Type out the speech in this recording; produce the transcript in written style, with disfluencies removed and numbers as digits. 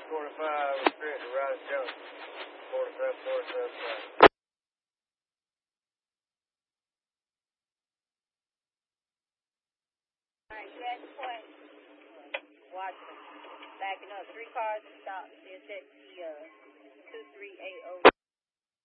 645 Street to Rise Junction. 47475. Alright, you at the point. Watching. Backing up. 3 cars and stop. CSX 2380.